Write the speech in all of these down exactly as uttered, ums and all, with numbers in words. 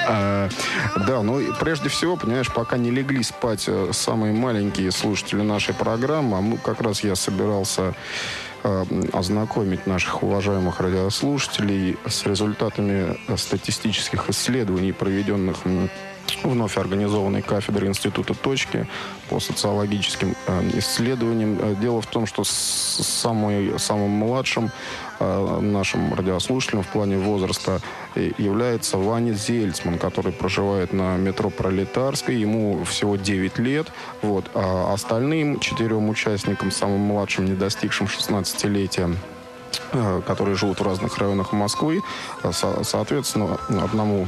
А, да, ну прежде всего, понимаешь, пока не легли спать самые маленькие слушатели нашей программы, а мы, как раз я собирался а, ознакомить наших уважаемых радиослушателей с результатами статистических исследований, проведенных вновь организованной кафедрой Института «Точки» по социологическим э, исследованиям. Дело в том, что с самой, самым младшим э, нашим радиослушателем в плане возраста является Ваня Зельцман, который проживает на метро Пролетарской. Ему всего девять лет. Вот. А остальным четырем участникам, самым младшим, не достигшим шестнадцатилетия, которые живут в разных районах Москвы, со- соответственно, одному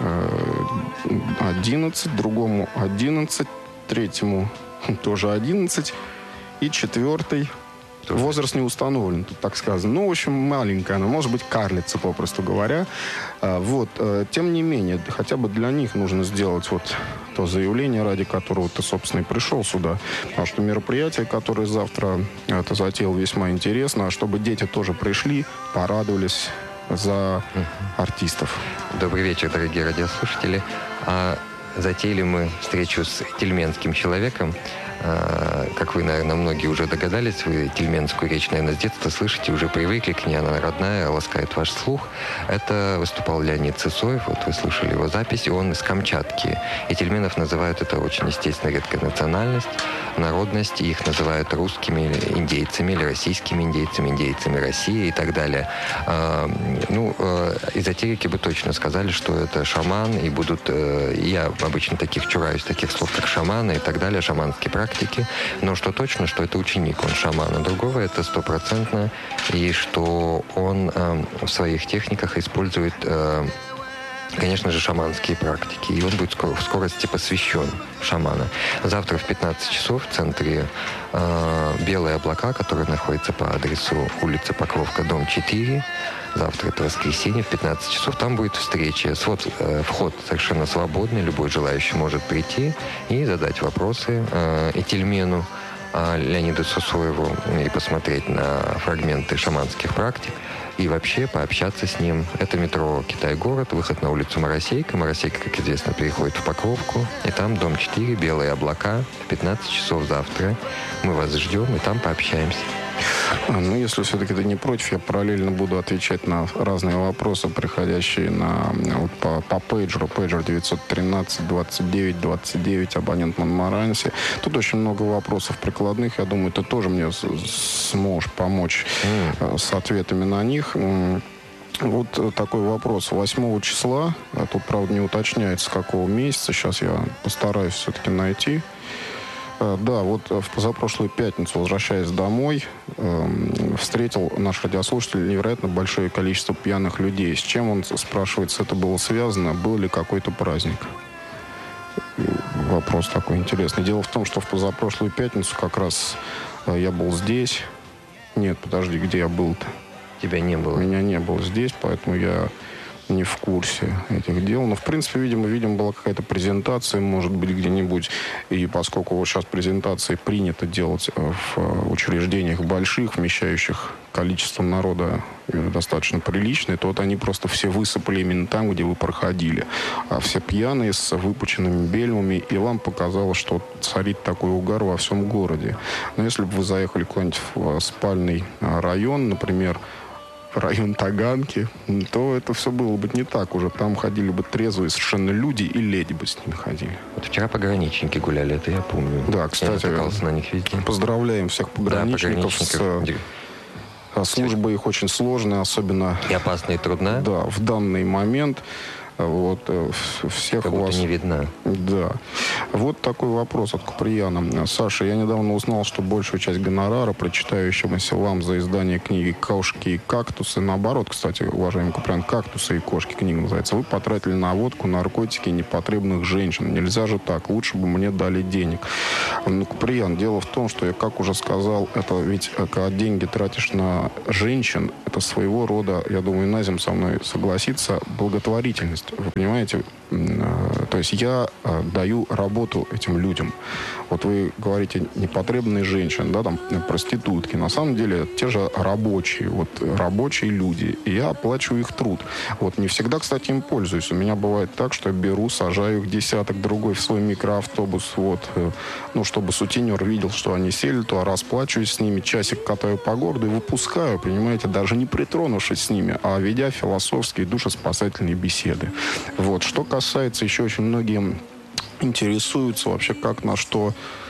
одиннадцать, другому одиннадцать, третьему тоже одиннадцать, и четвертый возраст не установлен, тут так сказано. Ну, в общем, маленькая она, может быть, карлица, попросту говоря. Вот. Тем не менее, хотя бы для них нужно сделать вот то заявление, ради которого ты, собственно, и пришел сюда. Потому что мероприятие, которое завтра это затеял, весьма интересно. А чтобы дети тоже пришли, порадовались за артистов. Добрый вечер, дорогие радиослушатели. А затеяли мы встречу с тельменским человеком. А, как вы, наверное, многие уже догадались, вы тельменскую речь, наверное, с детства слышите, уже привыкли к ней, она родная, ласкает ваш слух. Это выступал Леонид Сысоев, вот вы слышали его запись, и он из Камчатки. И тельменов называют это очень, естественно, редкая национальность, народность, и их называют русскими индейцами или российскими индейцами, индейцами России и так далее. А, ну, эзотерики бы точно сказали, что это шаман, и будут... Я обычно таких чураюсь, таких слов, как шаманы и так далее, шаманские практики. Но что точно, что это ученик, он шамана. Другого это стопроцентно. И что он э, в своих техниках использует, э, конечно же, шаманские практики. И он будет скоро, в скорости посвящен шамана. Завтра в пятнадцать часов в центре э, «Белые облака», который находится по адресу улица Покровка, дом четыре. Завтра это воскресенье в пятнадцать часов. Там будет встреча. Свод, э, вход совершенно свободный. Любой желающий может прийти и задать вопросы э, и тельмену э, Леониду Сысоеву и посмотреть на фрагменты шаманских практик. И вообще пообщаться с ним. Это метро «Китай-город», выход на улицу Моросейка. Моросейка, как известно, переходит в Покровку. И там дом четыре, «Белые облака». В пятнадцать часов завтра. Мы вас ждем и там пообщаемся. Ну, если все-таки ты не против, я параллельно буду отвечать на разные вопросы, приходящие на, вот, по, по пейджеру. Пейджер девятьсот тринадцать двадцать девять двадцать девять, абонент Монмаранси. Тут очень много вопросов прикладных. Я думаю, ты тоже мне сможешь помочь mm. с ответами на них. Вот такой вопрос. восьмого числа, а тут, правда, не уточняется, какого месяца. Сейчас я постараюсь все-таки найти. Да, вот в позапрошлую пятницу, возвращаясь домой, э, встретил наш радиослушатель невероятно большое количество пьяных людей. С чем, он спрашивает, это было связано? Был ли какой-то праздник? Вопрос такой интересный. Дело в том, что в позапрошлую пятницу как раз э, я был здесь. Нет, подожди, где я был-то? Тебя не было. Меня не было здесь, поэтому я не в курсе этих дел. Но, в принципе, видимо, видимо, была какая-то презентация, может быть, где-нибудь. И поскольку вот сейчас презентации принято делать в учреждениях больших, вмещающих количество народа достаточно приличное, то вот они просто все высыпали именно там, где вы проходили. А все пьяные, с выпученными бельмами. И вам показалось, что царит такой угар во всем городе. Но если бы вы заехали куда-нибудь в спальный район, например, район Таганки, то это все было бы не так уже. Там ходили бы трезвые совершенно люди, и леди бы с ними ходили. Вот вчера пограничники гуляли, это я помню. Да, кстати, я натыкался на них везде. Поздравляем всех пограничников, да, пограничников. с... Служба их очень сложная, особенно... И опасная, и трудная. Да, в данный момент. Вот, всех как у вас... не видно. Да. Вот такой вопрос от Куприяна. Саша, я недавно узнал, что большую часть гонорара, причитающегося вам за издание книги «Кошки и кактусы», наоборот, кстати, уважаемый Куприян, «Кактусы и кошки» книга называется, вы потратили на водку, наркотики, непотребных женщин. Нельзя же так, лучше бы мне дали денег. Ну, Куприян, дело в том, что я, как уже сказал, это ведь, когда деньги тратишь на женщин, это своего рода, я думаю, Назим со мной согласится, благотворительность. Вы понимаете, То есть я э, даю работу этим людям. Вот вы говорите, непотребные женщины, да, там, проститутки. На самом деле, те же рабочие, вот, рабочие люди. И я оплачиваю их труд. Вот, не всегда, кстати, им пользуюсь. У меня бывает так, что я беру, сажаю их десяток другой в свой микроавтобус, вот, э, ну, чтобы сутенер видел, что они сели, то расплачиваюсь с ними, часик катаю по городу и выпускаю, понимаете, даже не притронувшись с ними, а ведя философские, душеспасательные беседы. Вот. Что касается, еще очень многие интересуются вообще, как на что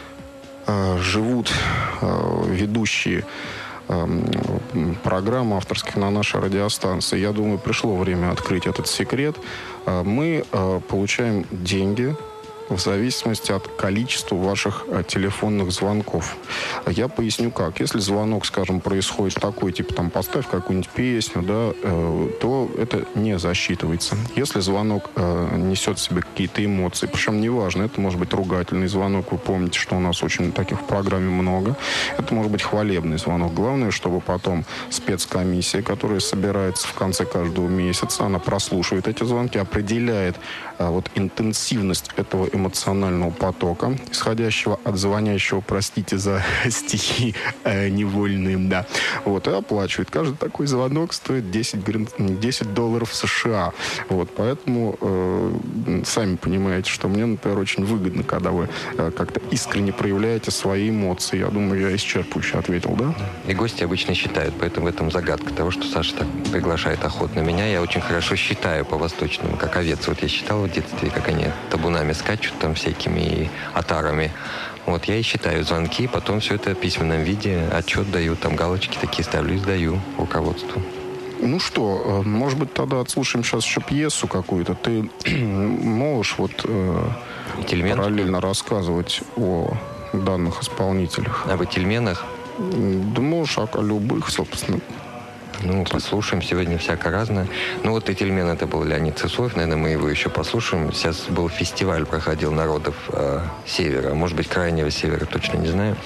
э, живут э, ведущие э, программ авторских на нашей радиостанции. Я думаю, пришло время открыть этот секрет. Э, мы э, получаем деньги в зависимости от количества ваших э, телефонных звонков. Я поясню как. Если звонок, скажем, происходит такой, типа там поставь какую-нибудь песню, да, э, то это не засчитывается. Если звонок э, несет в себе какие-то эмоции, причем неважно, это может быть ругательный звонок, вы помните, что у нас очень таких в программе много, это может быть хвалебный звонок. Главное, чтобы потом спецкомиссия, которая собирается в конце каждого месяца, она прослушивает эти звонки, определяет э, вот интенсивность этого эмоционального потока, исходящего от звонящего, простите за стихи э, невольные, да, вот, и оплачивает. Каждый такой звонок стоит десять, десять долларов США. Вот, поэтому э, сами понимаете, что мне, например, очень выгодно, когда вы э, как-то искренне проявляете свои эмоции. Я думаю, я исчерпывающе ответил, да? И гости обычно считают, поэтому в этом загадка того, что Саша так приглашает охотно меня. Я очень хорошо считаю по-восточному, как овец. Вот я считал в детстве, как они табунами скачут там всякими и отарами. Вот я и считаю звонки, потом все это в письменном виде, отчет даю, там галочки такие ставлю и сдаю руководству. Ну что, может быть, тогда отслушаем сейчас еще пьесу какую-то. Ты можешь вот э, параллельно рассказывать о данных исполнителях? Об этельменах? Да можешь о, о любых, собственно. Ну, послушаем. Сегодня всяко разное. Ну, вот Этельмен, это был Леонид Сысоев. Наверное, мы его еще послушаем. Сейчас был фестиваль, проходил народов э, Севера. Может быть, Крайнего Севера, точно не знаю.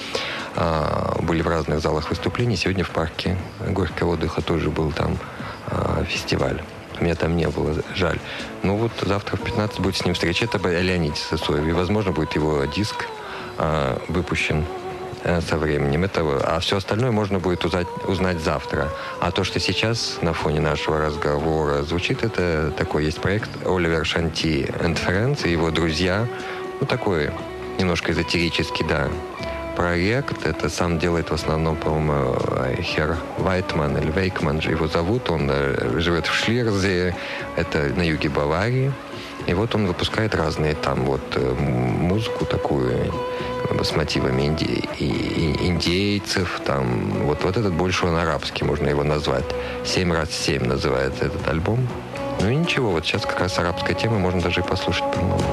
Э, были в разных залах выступлений. Сегодня в парке Горького отдыха тоже был там э, фестиваль. Меня там не было, жаль. Ну, вот завтра в пятнадцать будет с ним встреча. Это о Леониде Сысоеве. И, возможно, будет его диск э, выпущен со временем этого, а все остальное можно будет узнать, узнать завтра. А то, что сейчас на фоне нашего разговора звучит, это такой есть проект Оливер Шанти and Friends и его друзья. Ну, такой немножко эзотерический, да, проект. Это сам делает в основном, по-моему, Хер Вайтман или Вейкман же его зовут. Он живет в Шлирзе, это на юге Баварии. И вот он выпускает разные там вот музыку такую с мотивами инди... индейцев, там, вот, вот этот больше он арабский, можно его назвать. «Семь раз семь» называется этот альбом. Ну и ничего, вот сейчас как раз арабская тема, можно даже и послушать, по-моему.